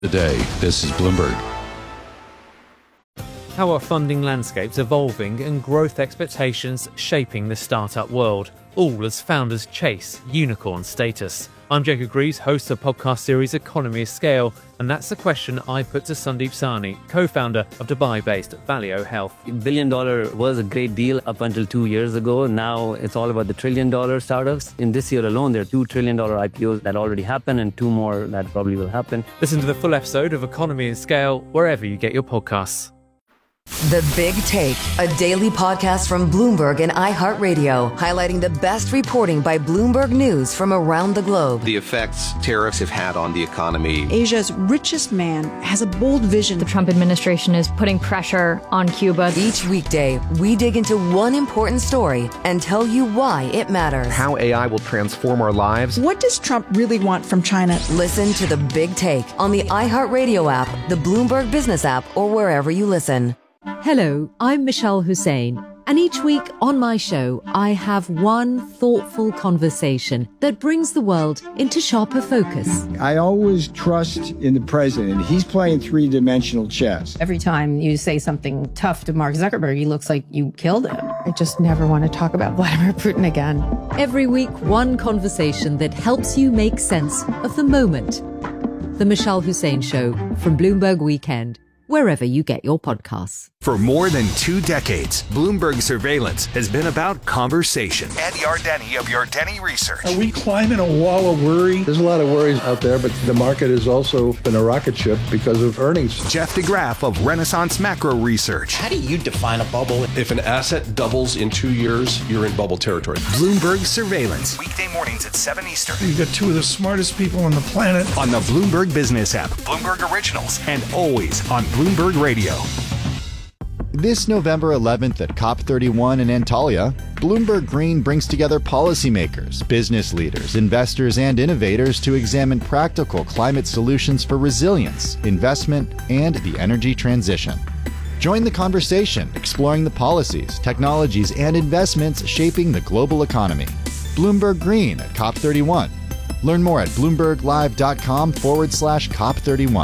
Today, this is Bloomberg. How are funding landscapes evolving and growth expectations shaping the startup world, all as founders chase unicorn status? I'm Jacob Greaves, host of the podcast series Economy of Scale, and that's the question I put to Sandeep Sahni, co-founder of Dubai-based Valeo Health. $1 billion was a great deal up until 2 years ago. Now it's all about the $1 trillion startups. In this year alone, there are $2 trillion IPOs that already happened and 2 more that probably will happen. Listen to the full episode of Economy of Scale wherever you get your podcasts. The Big Take, a daily podcast from Bloomberg and iHeartRadio, highlighting the best reporting by Bloomberg News from around the globe. The effects tariffs have had on the economy. Asia's richest man has a bold vision. The Trump administration is putting pressure on Cuba. Each weekday, we dig into one important story and tell you why it matters. How AI will transform our lives. What does Trump really want from China? Listen to The Big Take on the iHeartRadio app, the Bloomberg Business app, or wherever you listen. Hello, I'm Michelle Hussein, and each week on my show, I have one thoughtful conversation that brings the world into sharper focus. I always trust in the president. He's playing three-dimensional chess. Every time you say something tough to Mark Zuckerberg, he looks like you killed him. I just never want to talk about Vladimir Putin again. Every week, one conversation that helps you make sense of the moment. The Michelle Hussein Show from Bloomberg Weekend, wherever you get your podcasts. For more than 2 decades, Bloomberg Surveillance has been about conversation. Ed Yardeni of Yardeni Research. Are we climbing a wall of worry? There's a lot of worries out there, but the market has also been a rocket ship because of earnings. Jeff DeGraff of Renaissance Macro Research. How do you define a bubble? If an asset doubles in 2 years, you're in bubble territory. Bloomberg Surveillance. Weekday mornings at 7 Eastern. You've got 2 of the smartest people on the planet. On the Bloomberg Business app, Bloomberg Originals, and always on Bloomberg Radio. This November 11th at COP31 in Antalya, Bloomberg Green brings together policymakers, business leaders, investors, and innovators to examine practical climate solutions for resilience, investment, and the energy transition. Join the conversation, exploring the policies, technologies, and investments shaping the global economy. Bloomberg Green at COP31. Learn more at BloombergLive.com/COP31.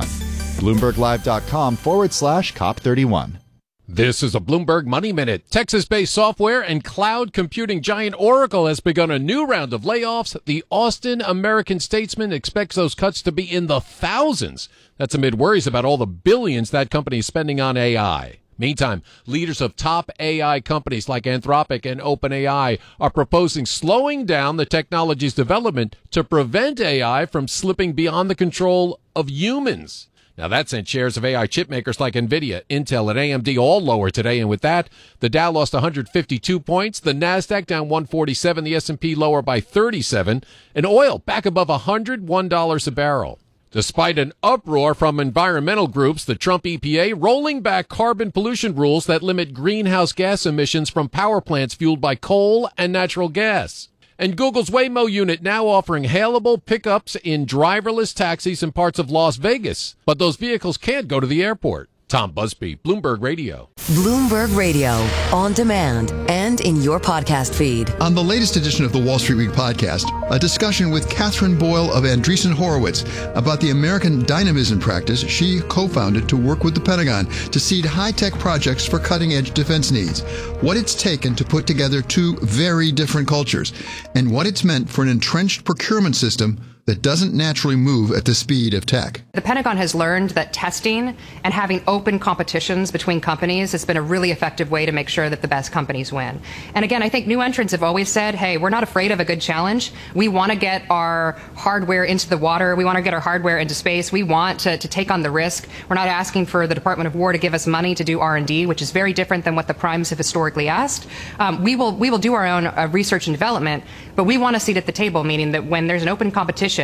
BloombergLive.com/COP31. This is a Bloomberg Money Minute. Texas-based software and cloud computing giant Oracle has begun a new round of layoffs. The Austin American-Statesman expects those cuts to be in the thousands. That's amid worries about all the billions that company is spending on AI. Meantime, leaders of top AI companies like Anthropic and OpenAI are proposing slowing down the technology's development to prevent AI from slipping beyond the control of humans. Now, that sent shares of AI chip makers like NVIDIA, Intel, and AMD all lower today. And with that, the Dow lost 152 points, the NASDAQ down 147, the S&P lower by 37, and oil back above $101 a barrel. Despite an uproar from environmental groups, the Trump EPA rolling back carbon pollution rules that limit greenhouse gas emissions from power plants fueled by coal and natural gas. And Google's Waymo unit now offering hailable pickups in driverless taxis in parts of Las Vegas. But those vehicles can't go to the airport. Tom Busby, Bloomberg Radio. Bloomberg Radio, on demand and in your podcast feed. On the latest edition of the Wall Street Week podcast, a discussion with Catherine Boyle of Andreessen Horowitz about the American Dynamism practice she co-founded to work with the Pentagon to seed high-tech projects for cutting-edge defense needs, what it's taken to put together 2 very different cultures, and what it's meant for an entrenched procurement system that doesn't naturally move at the speed of tech. The Pentagon has learned that testing and having open competitions between companies has been a really effective way to make sure that the best companies win. And again, I think new entrants have always said, hey, we're not afraid of a good challenge. We want to get our hardware into the water. We want to get our hardware into space. We want to take on the risk. We're not asking for the Department of War to give us money to do R&D, which is very different than what the primes have historically asked. We will do our own research and development, but we want a seat at the table, meaning that when there's an open competition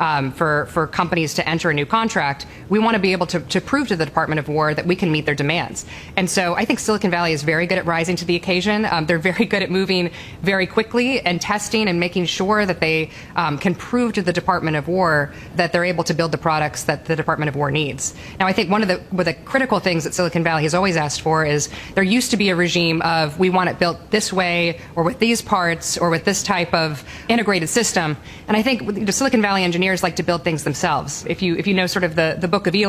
for companies to enter a new contract, we want to be able to prove to the Department of War that we can meet their demands. And so I think Silicon Valley is very good at rising to the occasion. They're very good at moving very quickly and testing and making sure that they can prove to the Department of War that they're able to build the products that the Department of War needs. Now, I think one of the critical things that Silicon Valley has always asked for is there used to be a regime of we want it built this way or with these parts or with this type of integrated system. And I think the Silicon Valley engineers like to build things themselves. If you know sort of the book of Eli,